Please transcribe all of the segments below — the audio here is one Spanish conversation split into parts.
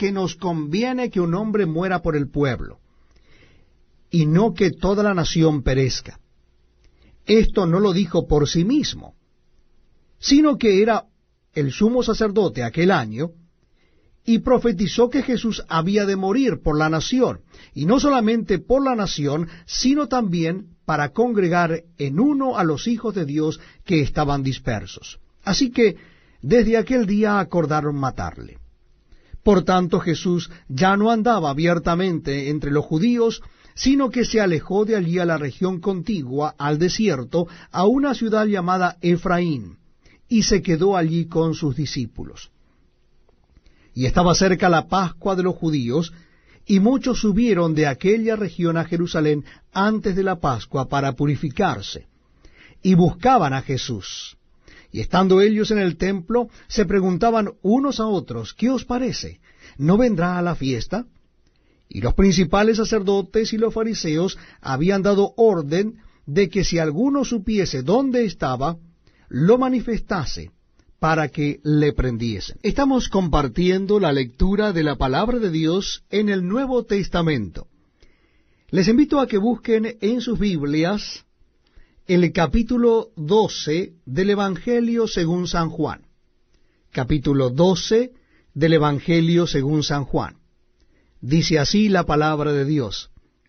que nos conviene que un hombre muera por el pueblo, y no que toda la nación perezca. Esto no lo dijo por sí mismo, sino que era el sumo sacerdote aquel año, y profetizó que Jesús había de morir por la nación, y no solamente por la nación, sino también para congregar en uno a los hijos de Dios que estaban dispersos. Así que desde aquel día acordaron matarle. Por tanto, Jesús ya no andaba abiertamente entre los judíos, sino que se alejó de allí a la región contigua, al desierto, a una ciudad llamada Efraín, y se quedó allí con sus discípulos. Y estaba cerca la Pascua de los judíos, y muchos subieron de aquella región a Jerusalén antes de la Pascua para purificarse, y buscaban a Jesús. Y estando ellos en el templo, se preguntaban unos a otros, ¿qué os parece? ¿No vendrá a la fiesta? Y los principales sacerdotes y los fariseos habían dado orden de que si alguno supiese dónde estaba, lo manifestase, para que le prendiesen. Estamos compartiendo la lectura de la palabra de Dios en el Nuevo Testamento. Les invito a que busquen en sus Biblias el capítulo 12 del Evangelio según San Juan. Capítulo 12 del Evangelio según San Juan. Dice así la palabra de Dios.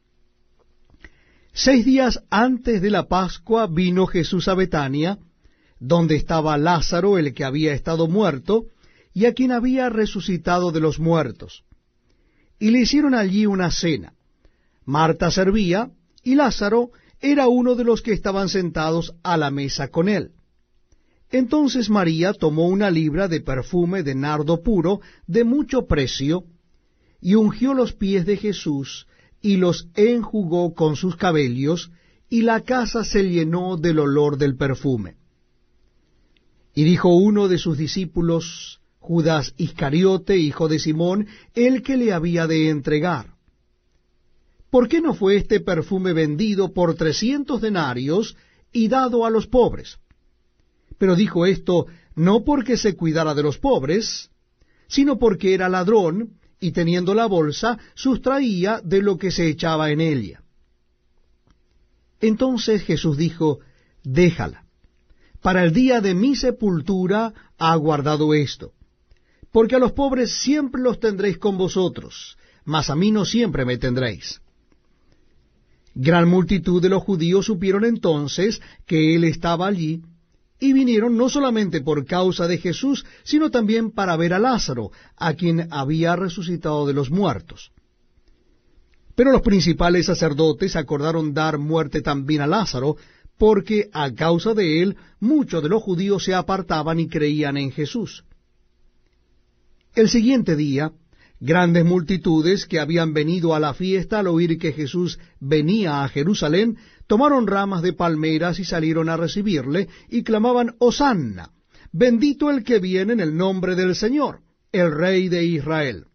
6 días antes de la Pascua vino Jesús a Betania, donde estaba Lázaro, el que había estado muerto, y a quien había resucitado de los muertos. Y le hicieron allí una cena. Marta servía, y Lázaro era uno de los que estaban sentados a la mesa con él. Entonces María tomó una libra de perfume de nardo puro, de mucho precio, y ungió los pies de Jesús, y los enjugó con sus cabellos, y la casa se llenó del olor del perfume. Y dijo uno de sus discípulos, Judas Iscariote, hijo de Simón, el que le había de entregar: ¿por qué no fue este perfume vendido por 300 denarios y dado a los pobres? Pero dijo esto no porque se cuidara de los pobres, sino porque era ladrón, y teniendo la bolsa, sustraía de lo que se echaba en ella. Entonces Jesús dijo: déjala. Para el día de mi sepultura ha guardado esto. Porque a los pobres siempre los tendréis con vosotros, mas a mí no siempre me tendréis. Gran multitud de los judíos supieron entonces que él estaba allí, y vinieron no solamente por causa de Jesús, sino también para ver a Lázaro, a quien había resucitado de los muertos. Pero los principales sacerdotes acordaron dar muerte también a Lázaro, porque a causa de él muchos de los judíos se apartaban y creían en Jesús. El siguiente día, grandes multitudes que habían venido a la fiesta al oír que Jesús venía a Jerusalén, tomaron ramas de palmeras y salieron a recibirle, y clamaban: Hosanna, bendito el que viene en el nombre del Señor, el Rey de Israel.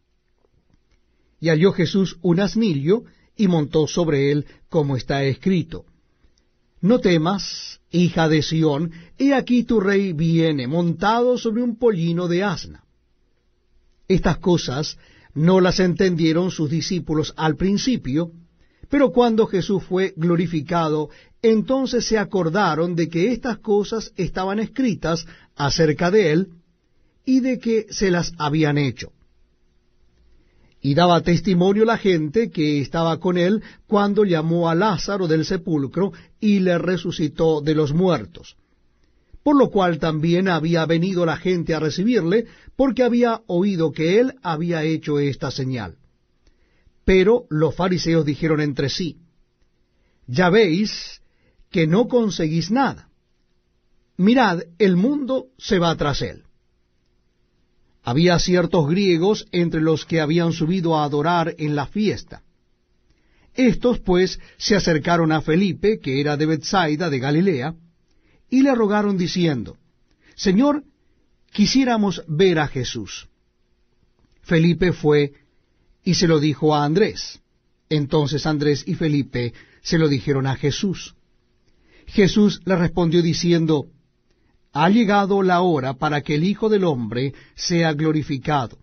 Y halló Jesús un asnillo, y montó sobre él, como está escrito: no temas, hija de Sión, he aquí tu rey viene, montado sobre un pollino de asna. Estas cosas no las entendieron sus discípulos al principio, pero cuando Jesús fue glorificado, entonces se acordaron de que estas cosas estaban escritas acerca de él, y de que se las habían hecho. Y daba testimonio la gente que estaba con él cuando llamó a Lázaro del sepulcro y le resucitó de los muertos. Por lo cual también había venido la gente a recibirle, porque había oído que él había hecho esta señal. Pero los fariseos dijeron entre sí: ya veis que no conseguís nada. Mirad, el mundo se va tras él. Había ciertos griegos entre los que habían subido a adorar en la fiesta. Estos, pues, se acercaron a Felipe, que era de Betsaida, de Galilea, y le rogaron diciendo: Señor, quisiéramos ver a Jesús. Felipe fue y se lo dijo a Andrés. Entonces Andrés y Felipe se lo dijeron a Jesús. Jesús le respondió diciendo: ha llegado la hora para que el Hijo del Hombre sea glorificado.